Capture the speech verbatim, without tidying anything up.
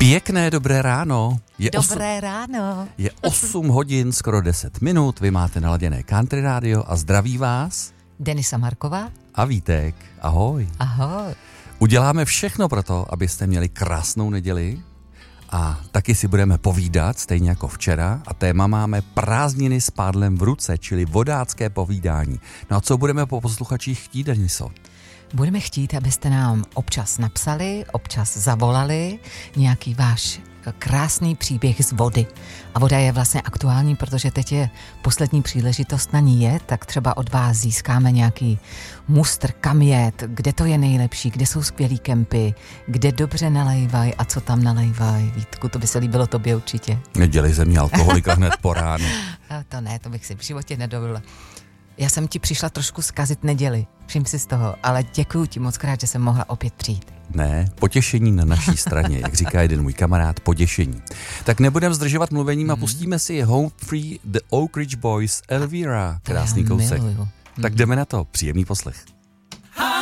Pěkné dobré ráno. Je Dobré osm, ráno. Je osm hodin, skoro deset minut. Vy máte naladěné Country Radio a zdraví vás Denisa Marková. a Vítek. Ahoj. Ahoj. Uděláme všechno pro to, abyste měli krásnou neděli a taky si budeme povídat, stejně jako včera. A téma máme prázdniny s pádlem v ruce, čili vodácké povídání. No a co budeme po posluchačích chtít, Deniso? Budeme chtít, abyste nám občas napsali, občas zavolali nějaký váš krásný příběh z vody. A voda je vlastně aktuální, protože teď je poslední příležitost na ní je, tak třeba od vás získáme nějaký mustr, kam jet, kde to je nejlepší, kde jsou skvělý kempy, kde dobře nalejvají a co tam nalejvají. Vítku, to by se líbilo tobě určitě. Nedělej ze mě alkoholika hned po ránu. A to ne, to bych si v životě nedovolila. Já jsem ti přišla trošku zkazit neděli, všim si z toho, ale děkuju ti moc krát, že jsem mohla opět přijít. Ne, potěšení na naší straně, jak říká jeden můj kamarád, potěšení. Tak nebudeme zdržovat mluvením a pustíme si Home Free, The Oak Ridge Boys, Elvira, krásný kousek. Miluju. Tak jdeme na to, příjemný poslech.